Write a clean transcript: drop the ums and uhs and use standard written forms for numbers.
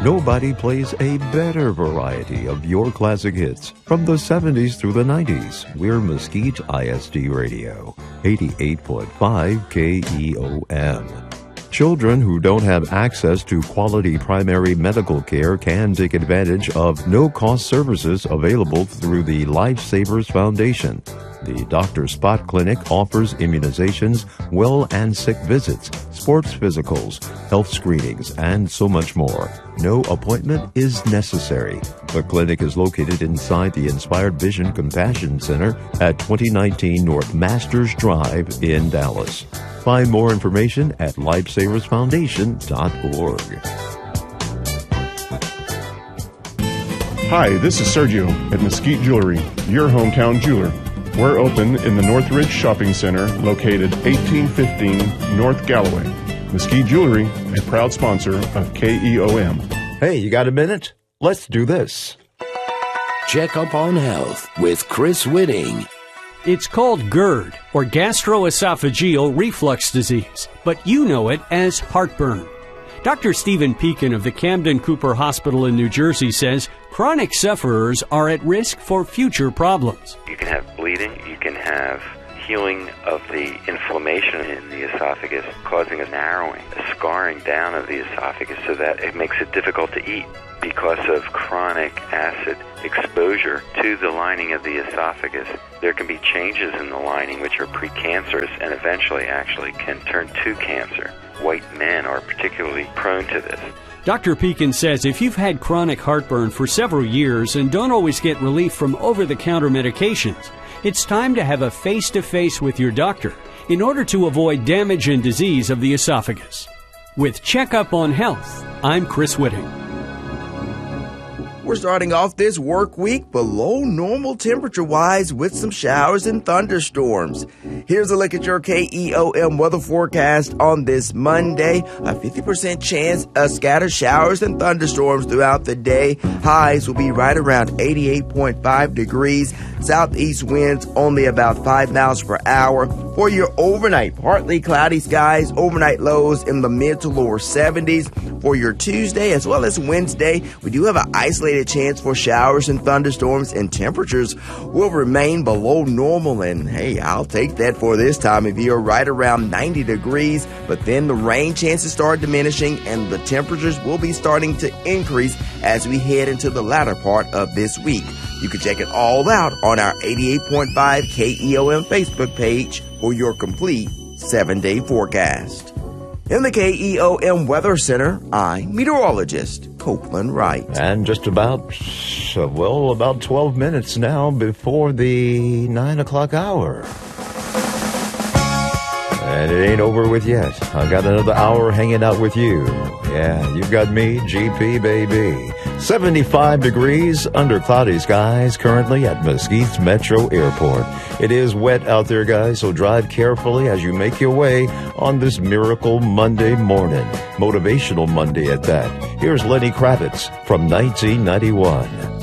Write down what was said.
Nobody plays a better variety of your classic hits from the 70s through the 90s. We're Mesquite ISD Radio, 88.5 KEOM. Children who don't have access to quality primary medical care can take advantage of no-cost services available through the Lifesavers Foundation. The Dr. Spot Clinic offers immunizations, well and sick visits, sports physicals, health screenings, and so much more. No appointment is necessary. The clinic is located inside the Inspired Vision Compassion Center at 2019 North Masters Drive in Dallas. Find more information at lifesaversfoundation.org. Hi, this is Sergio at Mesquite Jewelry, your hometown jeweler. We're open in the Northridge Shopping Center, located 1815 North Galloway. Mesquite Jewelry, a proud sponsor of KEOM. Hey, you got a minute? Let's do this. Check up on health with Chris Whitting. It's called GERD, or gastroesophageal reflux disease, but you know it as heartburn. Dr. Stephen Pekin of the Camden Cooper Hospital in New Jersey says chronic sufferers are at risk for future problems. You can have bleeding, you can have healing of the inflammation in the esophagus, causing a narrowing, a scarring down of the esophagus so that it makes it difficult to eat because of chronic acid exposure to the lining of the esophagus. There can be changes in the lining which are precancerous and eventually actually can turn to cancer. White men are particularly prone to this. Dr. Pekin says if you've had chronic heartburn for several years and don't always get relief from over-the-counter medications, it's time to have a face-to-face with your doctor in order to avoid damage and disease of the esophagus. With Checkup on Health, I'm Chris Whitting. We're starting off this work week below normal temperature-wise with some showers and thunderstorms. Here's a look at your KEOM weather forecast on this Monday. A 50% chance of scattered showers and thunderstorms throughout the day. Highs will be right around 88.5 degrees. Southeast winds only about 5 miles per hour. For your overnight, partly cloudy skies, overnight lows in the mid to lower 70s. For your Tuesday as well as Wednesday, we do have an isolated chance for showers and thunderstorms, and temperatures will remain below normal. And hey, I'll take that for this time of year, right around 90 degrees. But then the rain chances start diminishing and the temperatures will be starting to increase as we head into the latter part of this week. You can check it all out on our 88.5 KEOM Facebook page for your complete 7-day forecast. In the KEOM Weather Center, I'm meteorologist Copeland Wright. And just about 12 minutes now before the 9 o'clock hour. And it ain't over with yet. I got another hour hanging out with you. Yeah, you got me, GP, baby. 75 degrees under cloudy skies currently at Mesquite Metro Airport. It is wet out there, guys, so drive carefully as you make your way on this Miracle Monday morning. Motivational Monday at that. Here's Lenny Kravitz from 1991.